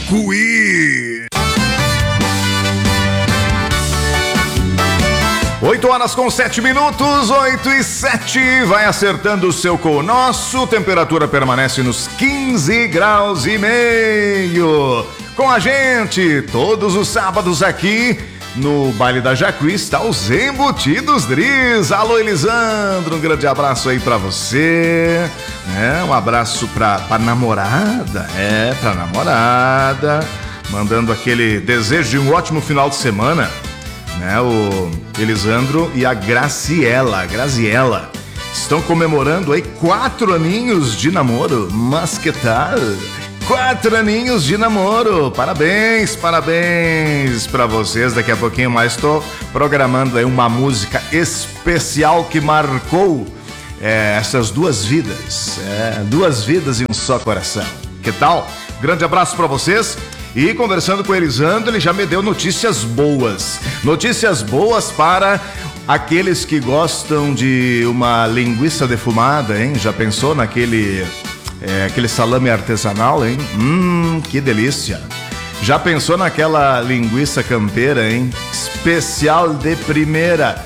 Cuí. 8h07, 8h07, vai acertando o seu com o nosso, temperatura permanece nos 15 graus e meio. Com a gente, todos os sábados aqui no Baile da Jacuí está os Embutidos Dries. Alô, Elisandro, um grande abraço aí pra você, né? Um abraço pra namorada, pra namorada, mandando aquele desejo de um ótimo final de semana, né? O Elisandro e a Graziella estão comemorando aí 4 aninhos de namoro. Mas que tal? 4 aninhos de namoro, parabéns pra vocês. Daqui a pouquinho mais estou programando aí uma música especial que marcou essas 2 vidas, 2 vidas e um só coração. Que tal? Grande abraço pra vocês. E conversando com o Elisandro, ele já me deu notícias boas para aqueles que gostam de uma linguiça defumada, hein? Já pensou naquele aquele salame artesanal, hein? Que delícia! Já pensou naquela linguiça campeira, hein? Especial de primeira,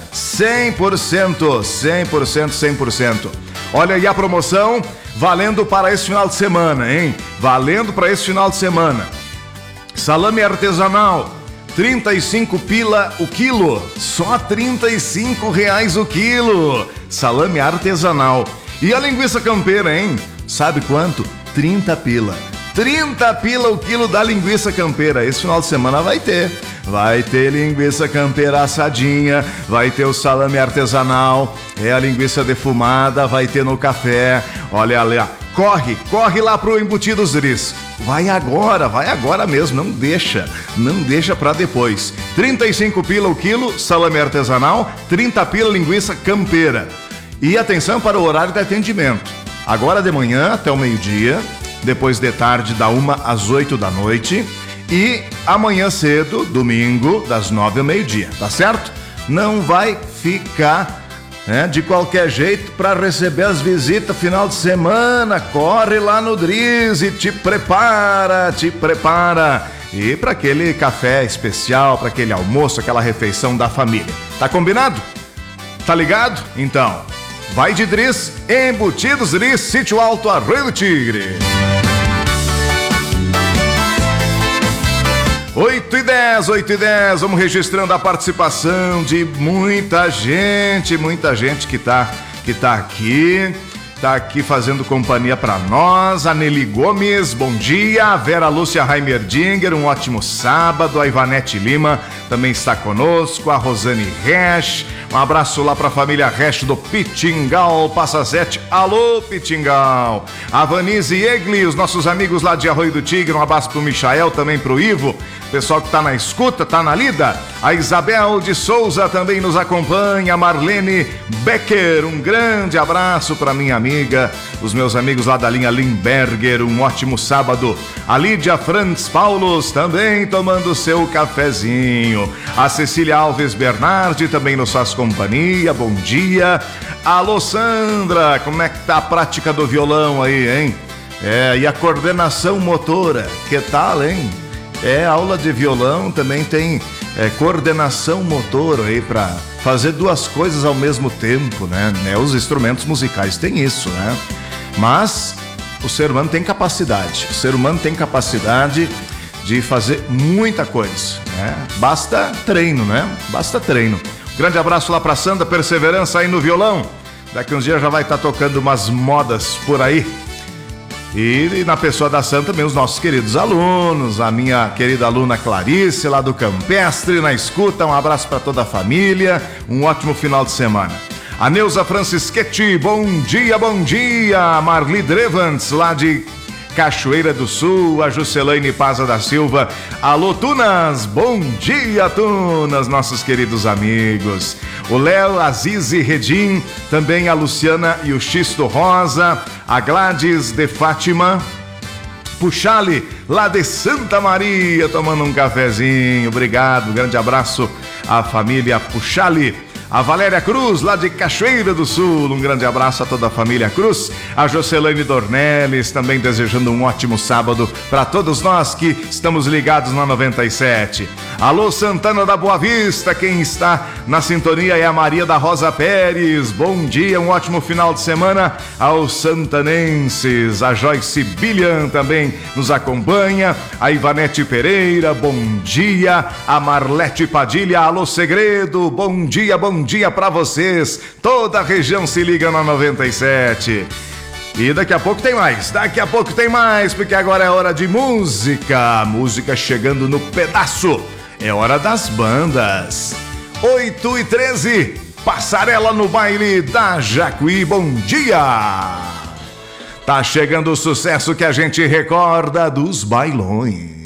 100%. Olha aí a promoção, valendo para esse final de semana, hein? Valendo para esse final de semana. Salame artesanal, 35 pila o quilo, só R$35 o quilo. Salame artesanal. E a linguiça campeira, hein? Sabe quanto? 30 pila. 30 pila o quilo da linguiça campeira. Esse final de semana vai ter linguiça campeira assadinha, vai ter o salame artesanal, a linguiça defumada, vai ter no café. Olha lá, corre lá pro Embutidos Dries. Vai agora mesmo, não deixa pra depois. 35 pila o quilo, salame artesanal, 30 pila linguiça campeira. E atenção para o horário de atendimento. Agora de manhã até o meio-dia, depois de tarde da 1 às 8 da noite e amanhã cedo, domingo, das 9 ao meio-dia, tá certo? Não vai ficar de qualquer jeito para receber as visitas final de semana. Corre lá no Dries e te prepara. E para aquele café especial, para aquele almoço, aquela refeição da família. Tá combinado? Tá ligado? Então, vai de Dries, Embutidos Dries, Sítio Alto, Arroio do Tigre. 8h10, vamos registrando a participação de muita gente que tá aqui fazendo companhia para nós. A Nelly Gomes, bom dia. A Vera Lúcia Heimerdinger, um ótimo sábado. A Ivanete Lima também está conosco. A Rosane Resch, um abraço lá para a família Resch do Pitingal, Passa 7. Alô, Pitingal. A Vanise Egli, os nossos amigos lá de Arroio do Tigre, um abraço pro Michael, também pro Ivo, pessoal que tá na escuta, tá na lida. A Isabel de Souza também nos acompanha. A Marlene Becker, um grande abraço para minha amiga, os meus amigos lá da linha Limberger, um ótimo sábado. A Lídia Franz Paulos também tomando seu cafezinho. A Cecília Alves Bernardi também nos faz companhia, bom dia. Alô, Sandra, como é que tá a prática do violão aí, hein? E a coordenação motora, que tal, hein? Aula de violão também tem coordenação motora aí para fazer 2 coisas ao mesmo tempo, né? Os instrumentos musicais têm isso, né? Mas o ser humano tem capacidade. De fazer muita coisa, né? Basta treino, né? Grande abraço lá pra Sandra, perseverança aí no violão. Daqui uns dias já vai estar tocando umas modas por aí. E na pessoa da Santa também os nossos queridos alunos, a minha querida aluna Clarice lá do Campestre na escuta, um abraço para toda a família, um ótimo final de semana. A Neuza Francischetti, bom dia, a Marli Drevans lá de Cachoeira do Sul, a Juscelane Paza da Silva, alô Tunas, bom dia Tunas, nossos queridos amigos. O Léo, Aziz e Redim, também a Luciana e o Xisto Rosa, a Gladys de Fátima, Puxali, lá de Santa Maria, tomando um cafezinho, obrigado, grande abraço à família Puxali. A Valéria Cruz, lá de Cachoeira do Sul, um grande abraço a toda a família Cruz. A Jocelane Dornelles, também desejando um ótimo sábado para todos nós que estamos ligados na 97. Alô, Santana da Boa Vista, quem está na sintonia é a Maria da Rosa Pérez. Bom dia, um ótimo final de semana aos santanenses. A Joyce Billian também nos acompanha. A Ivanete Pereira, bom dia. A Marlete Padilha, alô Segredo, bom dia pra vocês. Toda a região se liga na 97. E daqui a pouco tem mais, porque agora é hora de música. Música chegando no pedaço. É hora das bandas. 8h13, Passarela no Baile da Jacuí, bom dia. Tá chegando o sucesso que a gente recorda dos bailões.